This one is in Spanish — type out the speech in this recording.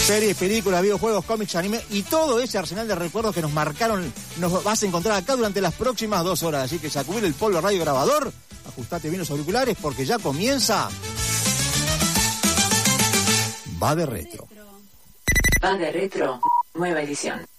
Series, películas, videojuegos, cómics, anime y todo ese arsenal de recuerdos que nos marcaron, nos vas a encontrar acá durante las próximas 2 horas. Así que sacudir el polvo radio grabador, ajustate bien los auriculares porque ya comienza. Va de retro. Va de retro, nueva edición.